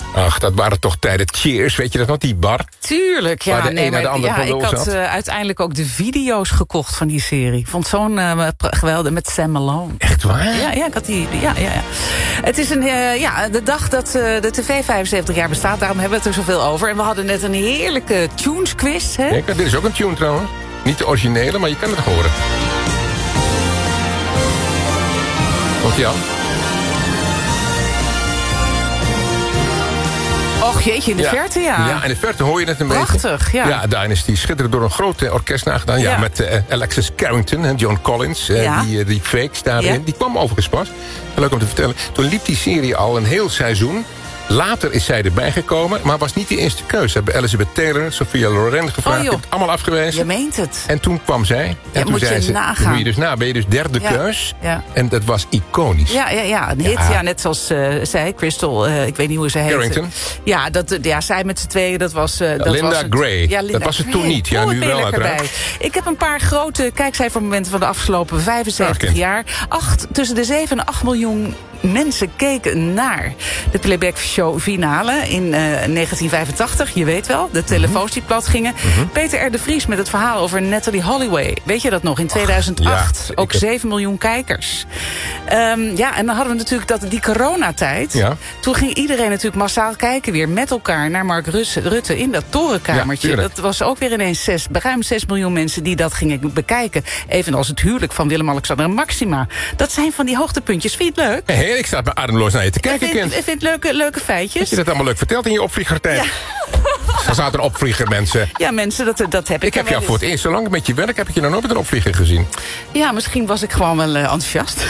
Ach, dat waren toch tijden. Cheers, weet je dat nog, die bar? Tuurlijk, ja. Waar de een naar de ander van ik had uiteindelijk ook de video's gekocht van die serie. Ik vond zo'n geweldig met Sam Malone. Echt waar? Ja, ik had die. Ja. Het is de dag dat de tv 75 jaar bestaat. Daarom hebben we het er zoveel over. En we hadden net een heerlijke tunes quiz. Hè? Ja, dit is ook een tune trouwens. Niet de originele, maar je kan het horen. Komt ie aan? Och jeetje, in de verte, ja. Ja, in de verte hoor je het een Prachtig, beetje. ja. Ja, daarin is die schitterend door een groot orkest nagedaan. Ja, met Alexis Carrington en John Collins. Die fakes daarin. Ja. Die kwam overigens pas. Leuk om te vertellen. Toen liep die serie al een heel seizoen. Later is zij erbij gekomen, maar was niet de eerste keuze. Ze hebben Elizabeth Taylor, Sophia Loren gevraagd. Die heeft het allemaal afgewezen. Je meent het. En toen kwam zij. En toen zei ze, nagaan. Ben je dus derde keus. Ja. En dat was iconisch. Ja, een hit. Ja, net zoals zij, Crystal, ik weet niet hoe ze heet. Carrington. Ja, zij met z'n tweeën, dat was... Linda Gray. Ja, Linda dat was het toen niet. Ja, nu wel uiteraard. Ik heb een paar grote kijkcijfermomenten van de afgelopen 75 jaar. Tussen de 7 en 8 miljoen mensen keken naar de Playback Show finale in 1985. Je weet wel, de telefoons die plat gingen. Peter R. de Vries met het verhaal over Natalie Holloway. Weet je dat nog? In 2008. Ook 7 miljoen kijkers. En dan hadden we natuurlijk die coronatijd. Ja. Toen ging iedereen natuurlijk massaal kijken weer met elkaar naar Mark Rutte in dat torenkamertje. Dat was ook weer ineens ruim 6 miljoen mensen die dat gingen bekijken. Evenals het huwelijk van Willem-Alexander en Maxima. Dat zijn van die hoogtepuntjes. Vind je het leuk? Hey, ik sta maar ademloos naar je te kijken, kind. Ik vind leuke feitjes. Heb je dat allemaal leuk verteld in je opvliegertijd? Ja. Er zaten opvlieger mensen. Ja, mensen, dat heb ik. Ik heb jou voor het eerst zo lang met je werk... heb ik je nog nooit met een opvlieger gezien. Ja, misschien was ik gewoon wel enthousiast.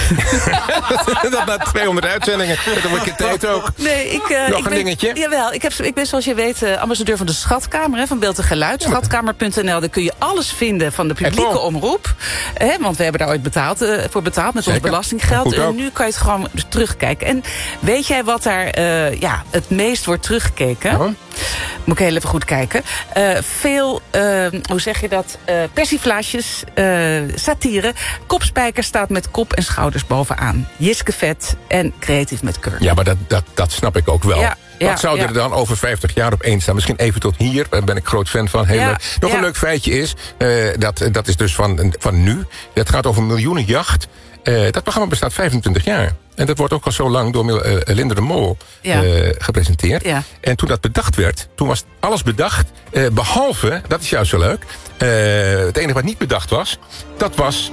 Dat na 200 uitzendingen. Dat word je tijd ook. Nee, nog een dingetje? Jawel, ik ben zoals je weet ambassadeur van de Schatkamer. Van Beeld en Geluid. Schatkamer.nl, daar kun je alles vinden van de publieke omroep. Want we hebben daar ooit voor betaald met ons belastinggeld. En nu kan je het gewoon terugkijken. En weet jij wat daar het meest wordt teruggekeken? Oh. Moet ik heel even goed kijken. Veel, hoe zeg je dat? Persiflages, satire. Kopspijker staat met kop en schouders bovenaan. Jiske Vet en Creatief met Kurk. Ja, maar dat snap ik ook wel. Ja. Wat zou er dan over 50 jaar op één staan? Misschien even tot hier, daar ben ik groot fan van. Heel leuk. Nog een leuk feitje is, dat is dus van nu. Het gaat over Miljoenenjacht. Dat programma bestaat 25 jaar. En dat wordt ook al zo lang door Linda de Mol gepresenteerd. Ja. En toen dat bedacht werd, toen was alles bedacht. Behalve, dat is juist zo leuk. Het enige wat niet bedacht was, dat was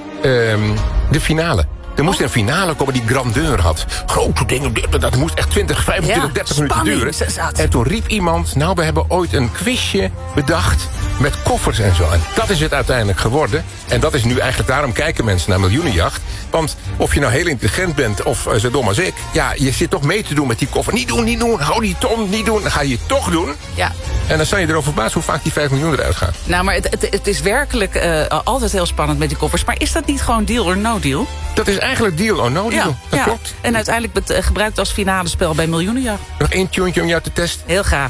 de finale. Er moest een finale komen die grandeur had. Grote dingen, dat moest echt 20, 25, 30 minuten duren. En toen riep iemand, we hebben ooit een quizje bedacht met koffers en zo. En dat is het uiteindelijk geworden. En dat is nu eigenlijk, daarom kijken mensen naar Miljoenenjacht. Want of je nou heel intelligent bent of zo dom als ik... je zit toch mee te doen met die koffer. Niet doen, hou die ton, niet doen. Dan ga je het toch doen. Ja. En dan sta je erover verbaasd hoe vaak die 5 miljoen eruit gaan. Nou, maar het is werkelijk altijd heel spannend met die koffers. Maar is dat niet gewoon deal or no deal? Dat is eigenlijk deal or no deal. Dat klopt. En uiteindelijk gebruikt als finale spel bij Miljoenenjacht. Nog 1 tuentje om jou te testen? Heel graag.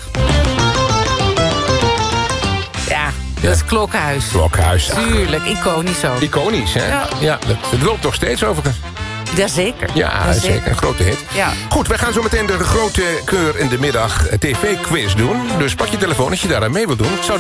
Ja. Dat is Klokhuis. Klokhuis. Tuurlijk, iconisch ook. Iconisch, hè? Ja. Het loopt nog steeds overigens. Jazeker. Ja, zeker. Een grote hit. Ja. Goed, wij gaan zo meteen de grote keur in de middag tv-quiz doen. Dus pak je telefoon als je daar aan mee wilt doen.